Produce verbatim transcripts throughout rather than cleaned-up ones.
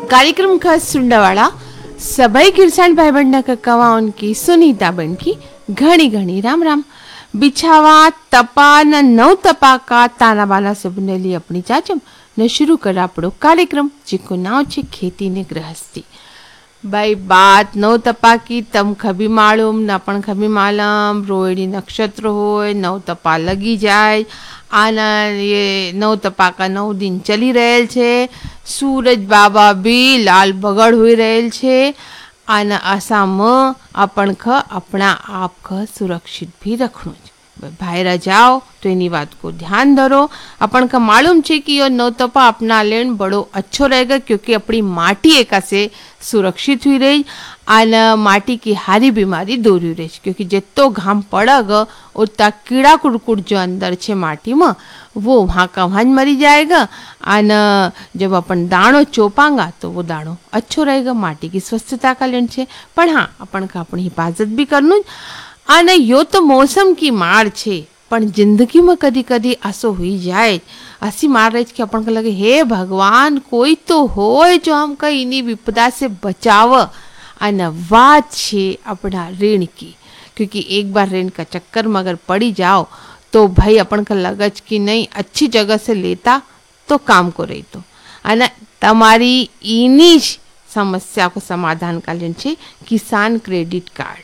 कार्यक्रम का सुंडावाड़ा सभई किरसान भाई बहन का कवाउन की सुनीता बन की घणी घणी राम राम। बिछावा तपा न नव तपा का ताना बाना से बुनेली अपनी चाचम न शुरू कर आपड़ो कार्यक्रम जिको नाव छे खेती ने गृहस्थी। भाई बात नव तपा की तम खबी मालूम न पण खबी मालूम रोहिणी नक्षत्र होय नव तपा लगी जाए आना ये नव तपा का नौ दिन चली रहेल छे। सूरज बाबा भी लाल बगड़ हुई रहेल छे आना आसाम अपन ख अपना आप ख सुरक्षित भी रखणु भाईरा जाओ तो एनी बात को ध्यान धरो। अपन का मालूम छे कि यो नौ तपा अपना लेन बड़ो अच्छो रहेगा क्योंकि अपनी माटी एका से सुरक्षित हुई रही आना माटी की हारी बीमारी दूर हुई रही क्योंकि जितो घाम पड़ग उतना कीड़ा कुड़कुड़ जो अंदर छे माटी में वो वहाँ का वहाँ मरी जाएगा। आना जब अपन दाणो चोपांगा तो वो दाणो अच्छो रहेगा, माटी की स्वस्थता का लेन छे। पर हाँ अपन का अपनी हिफाजत भी करनु। आने यो तो मौसम की मार छे पण जिंदगी में कदी कदी आसो हुई जाए ऐसी मार रही कि अपन को लगे हे भगवान कोई तो होय जो हमका इनी विपदा से बचाव। आने बात छे अपना ऋण की क्योंकि एक बार ऋण का चक्कर में अगर पड़ी जाओ तो भाई अपन का लगज कि नहीं अच्छी जगह से लेता तो काम को रही तो आना तमारी इनी समस्या को समाधान का लेन छे किसान क्रेडिट कार्ड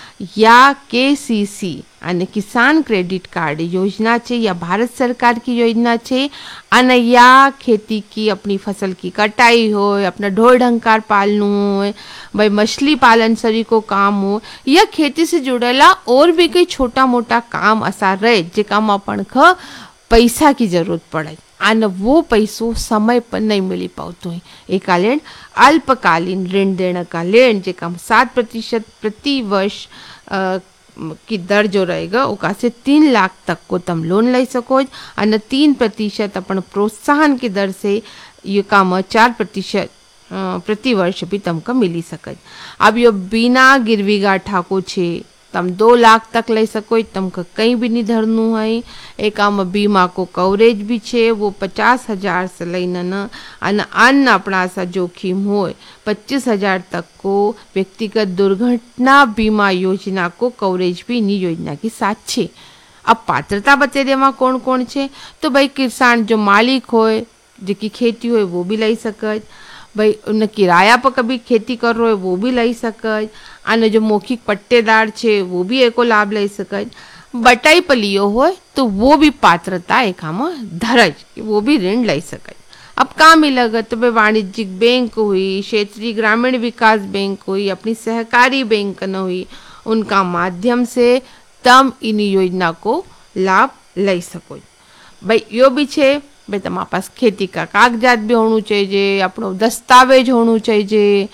या केसीसी અને किसान क्रेडिट कार्ड योजना छे या भारत सरकार की योजना छे। અને या खेती की अपनी फसल की कटाई हो अपना ढोर ढंकार पालनू हो भाई मछली पालन सभी को काम हो या खेती से जुड़ेला और भी कोई छोटा मोटा काम ऐसा रहे जे काम अपन ख पैसा की जरूरत पड़े आने वो पैसों समय पर नहीं मिली पातो है। एक लेन अल्पकालीन ऋण देने का लेन जे काम सात प्रतिशत प्रति वर्ष आ, की दर जो रहेगा उका से तीन लाख तक को तम लोन ले सको और तीन प्रतिशत अपन प्रोत्साहन की दर से ये काम चार प्रतिशत प्रति वर्ष भी तमका मिली सके। अब यो बिना गिरवी गाठाको छे तम दो लाख तक ले सको तमका कहीं भी नहीं धरनु है। एक आम बीमा को कवरेज भी छे वो पचास हजार से लईने न अन्य अपना सा जोखिम हो पच्चीस हजार तक को व्यक्तिगत दुर्घटना बीमा योजना को कवरेज भी इन्हीं योजना की साथ छे। अब पात्रता बते देवा कौन कौन छे तो भाई किसान जो मालिक होए जिकी खेती होए वो भी लई सके भाई उन किराया पर कभी खेती कर रहे हो वो भी लई सके आने जो मौखिक पट्टेदार छे वो भी एको लाभ ले सके। बटाई पर लियो हो तो वो भी पात्रता एक में धरज वो भी ऋण ले सके। अब काम मिलेगा तो भाई वाणिज्यिक बैंक हुई क्षेत्रीय ग्रामीण विकास बैंक हुई अपनी सहकारी बैंक न हुई उनका माध्यम से तम इन योजना को लाभ ले सको। भाई यो भी छे भाई तमारे पास खेती का कागजात भी होना चाहिए अपनो दस्तावेज होना चाहिए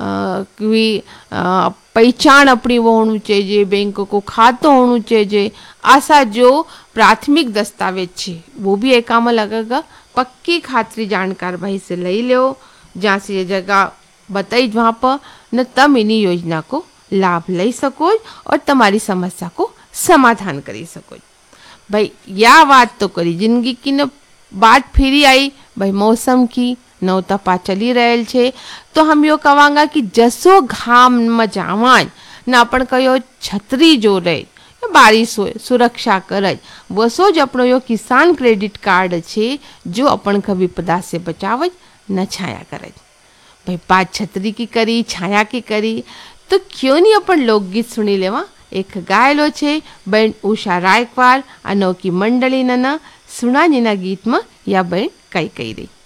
कि पहचान अपनी वो होनी चाहिए बैंक को खातो होना चाहिए ऐसा जो प्राथमिक दस्तावेज छे वो भी एक काम लगेगा। पक्की खातरी जानकार भाई से ले लो जहाँ से ये जगह बताई वहाँ पर न तम इन्हीं योजना को लाभ ले सको और तुम्हारी समस्या को समाधान करी सको। भाई या बात तो करी जिंदगी की न बात फिरी आई भाई मौसम की नौ तपा चली रहेल छे तो हम यो कवांगा कि जसो घाम में जावान न अपन कयो छतरी जो रहे बारिश हो सुरक्षा करे वसो ज अपनो यो किसान क्रेडिट कार्ड छे जो अपन का विपदा से बचावे न छाया करे। भाई बात छतरी की करी छाया की करी तो क्यों नहीं अपन लोकगीत सुनी लेवा। एक गायलो छे बहन उषा रायकवार अनोखी मंडली नना सुना नीना गीत में या बहन कई कई रही।